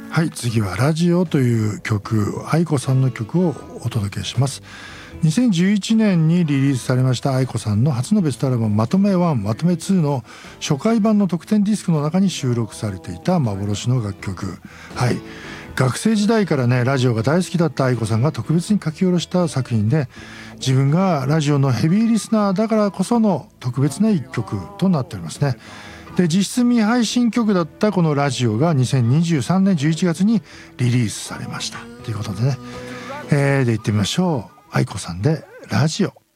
はい、次はラジオという曲、愛子さんの曲をお届けします。2011年にリリースされました愛子さんの初のベストアルバムまとめ1まとめ2の初回版の特典ディスクの中に収録されていた幻の楽曲。はい、学生時代からねラジオが大好きだった愛子さんが特別に書き下ろした作品で、自分がラジオのヘビーリスナーだからこその特別な一曲となっておりますね。で、実質未配信曲だったこのラジオが2023年11月にリリースされましたということでね、で行ってみましょう。愛子さんでラジオ。